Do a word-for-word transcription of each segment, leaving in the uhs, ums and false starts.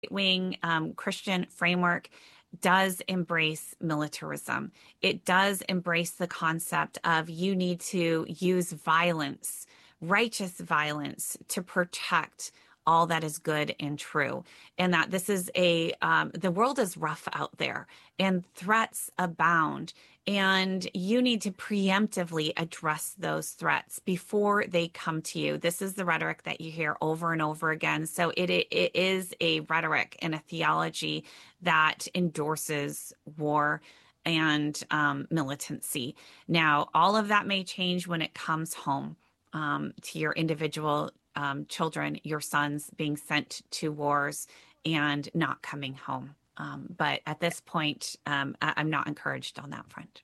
wing um, Christian framework does embrace militarism. It does embrace the concept of you need to use violence, righteous violence, to protect all that is good and true. And that this is a, um, the world is rough out there and threats abound. And you need to preemptively address those threats before they come to you. This is the rhetoric that you hear over and over again. So it, it, it is a rhetoric and a theology that endorses war and um, militancy. Now, all of that may change when it comes home um, to your individual um, children, your sons being sent to wars and not coming home. Um, but at this point, um, I- I'm not encouraged on that front.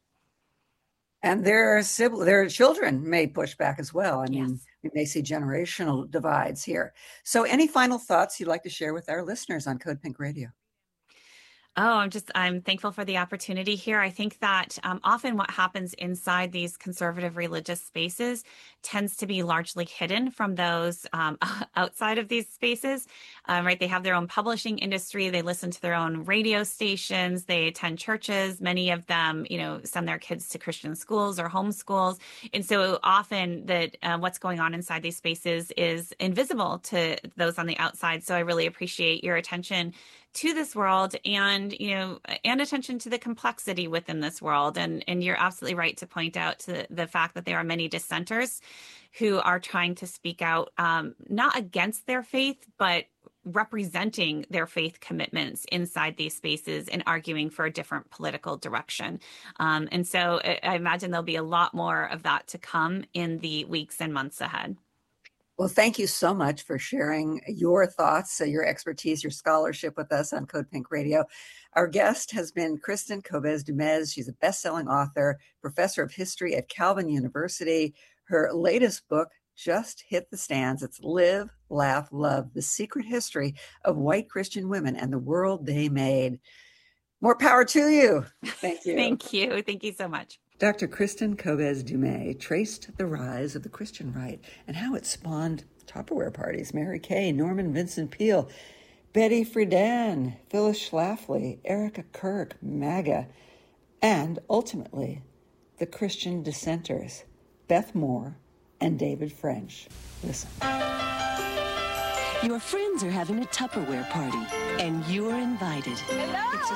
And their sibling, their children may push back as well. I mean, Yes. we may see generational divides here. So any final thoughts you'd like to share with our listeners on Code Pink Radio? Oh, I'm just, I'm thankful for the opportunity here. I think that um, often what happens inside these conservative religious spaces tends to be largely hidden from those um, outside of these spaces, um, right? They have their own publishing industry. They listen to their own radio stations. They attend churches. Many of them, you know, send their kids to Christian schools or homeschools. And so often that uh, what's going on inside these spaces is invisible to those on the outside. So I really appreciate your attention to this world and, you know, and attention to the complexity within this world. And, and you're absolutely right to point out to the fact that there are many dissenters who are trying to speak out, um, not against their faith, but representing their faith commitments inside these spaces and arguing for a different political direction. Um, and so I, I imagine there'll be a lot more of that to come in the weeks and months ahead. Well, thank you so much for sharing your thoughts, uh, your expertise, your scholarship with us on Code Pink Radio. Our guest has been Kristin Kobes Du Mez. She's a best-selling author, professor of history at Calvin University. Her latest book just hit the stands. It's Live, Laugh, Love, The Secret History of White Christian Women and the World They Made. More power to you. Thank you. Thank you. Thank you so much. Doctor Kristin Kobes Du Mez traced the rise of the Christian right and how it spawned Tupperware parties, Mary Kay, Norman Vincent Peale, Betty Friedan, Phyllis Schlafly, Erica Kirk, MAGA, and ultimately the Christian dissenters, Beth Moore and David French. Listen. Your friends are having a Tupperware party, and you're invited. Hello. It's a